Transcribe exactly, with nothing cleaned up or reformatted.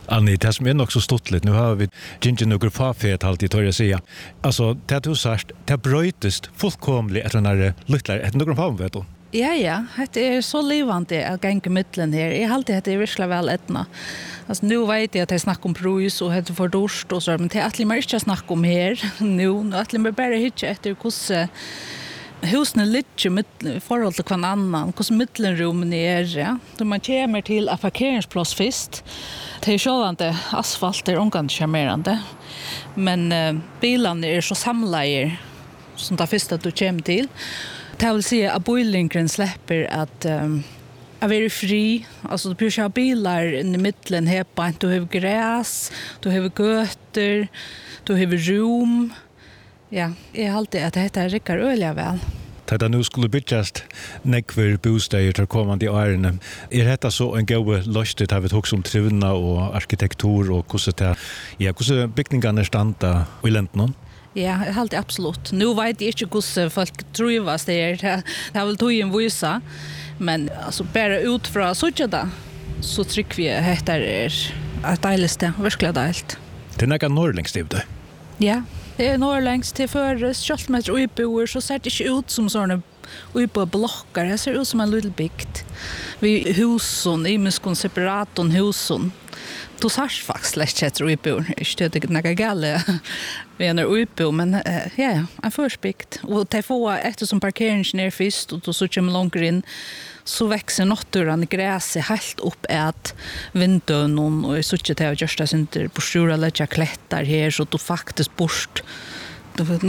Annie, det som är också stort nu har vi ginger några fafet alltid tar jag säga. Alltså det du sagt, det brötest fullkomligt att när lyssnar ett några fam vet du. Ja, ja, det är så levande att gänga mittlen här. Jag har alltid att det är virkelig väl etna. Alltså nu vet jag att jag snackar om prus och det för dorst och så, men det är alltid mer inte snacka om här nu. Nu alltid mer bara hitta efter hur husen är lite i förhåll till hver annan, hur mittenrummen är. Ja. Då man kommer till en parkeringsplats först, det är självande asfalt är omgående charmerande, men uh, bilarna är så samlade som det första du kommer till. Det vill säga att boilingren släpper att um, att vara fri. Alltså du behöver ha bilar i mitten här på att du har gräs, du har götter, du har rum. Ja, jag har alltid att det här räcker öliga väl. Det nu skulle byggas nekver bostäder till kommande åren. Är detta så en god lösning har vi också om trivna och arkitektur och hur det ja, hur byggningarna standa i länderna? Ja, jag har alltid absolut. Nu vet jag inte hur folk trivas det. Det har väl tog en visa. Men alltså bara utifrån så det så trycker vi att det är ett dejligt, verkligen dejligt. Det är några norrlängst det. Ja, det är norrlängst till förres, kjoltmeter och uibor, så ser det inte ut som sådana uibor blockar. Det ser ut som en liten bygd. Vi husen, i muskon separaton husen. Du har faktiskt lätt sett uibor. Inte det är några galle vi är uibor, men uh, ja, en förspykt. Och det får eftersom parkeringen är först och då så kommer långt in så växer naturen gräset helt upp att vintern och så inte det just det inte på stora lägga klättar här så du faktiskt bort